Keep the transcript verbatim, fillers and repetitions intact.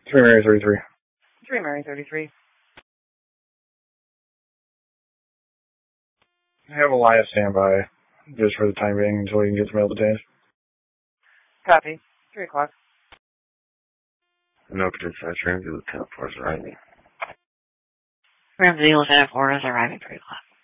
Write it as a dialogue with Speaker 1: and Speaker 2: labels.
Speaker 1: three Mary thirty-three.
Speaker 2: three Mary thirty-three.
Speaker 1: Have Elias stand by just for the time being until we can get the mail detained.
Speaker 2: Copy. three o'clock.
Speaker 3: No particular Ramsey Lieutenant four is arriving.
Speaker 4: Ramsey Lieutenant four is arriving three o'clock.